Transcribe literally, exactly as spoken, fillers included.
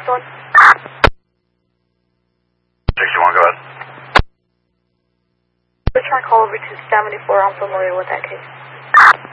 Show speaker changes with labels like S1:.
S1: one.
S2: sixty-one, go ahead.
S1: We're trying to call over to seventy-four. I'm familiar with that case.